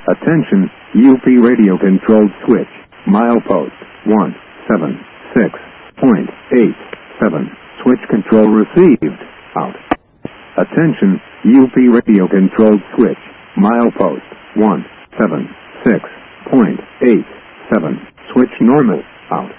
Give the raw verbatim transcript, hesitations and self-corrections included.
Attention, U P radio controlled switch. Milepost one seven six point eight seven. Switch control received. Out. Attention, U P radio controlled switch. Milepost one seven six point eight seven. Switch normal. Out.